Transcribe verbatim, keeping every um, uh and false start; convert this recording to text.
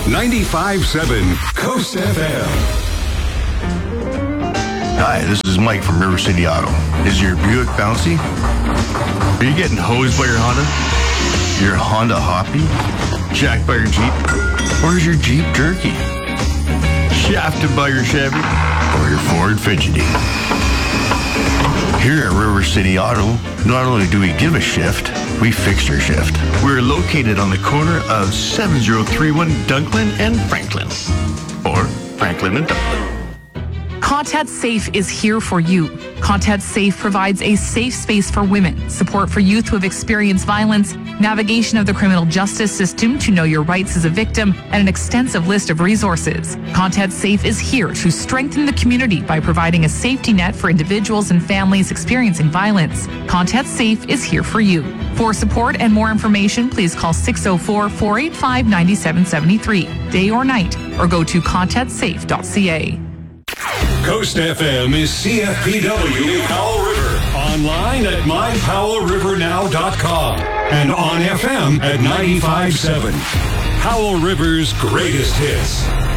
ninety-five point seven Coast F M. Hi, this is Mike from River City Auto. Is your Buick bouncy? Are you getting hosed by your Honda? Your Honda hoppy? Jacked by your Jeep? Or is your Jeep jerky? Shafted by your Chevy? Or your Ford fidgety? Here at River City Auto, not only do we give a shift, we fix your shift. We're located on the corner of seven oh three one Dunklin and Franklin. Or Franklin and Dunklin. Contact Safe is here for you. Contact Safe provides a safe space for women, support for youth who have experienced violence, navigation of the criminal justice system to know your rights as a victim, and an extensive list of resources. Contact Safe is here to strengthen the community by providing a safety net for individuals and families experiencing violence. Contact Safe is here for you. For support and more information, please call six oh four, four eight five, nine seven seven three, day or night, or go to contact safe dot c a. Coast F M is C F P W Powell River. Online at my powell river now dot com and on F M at ninety-five point seven. Powell River's greatest hits.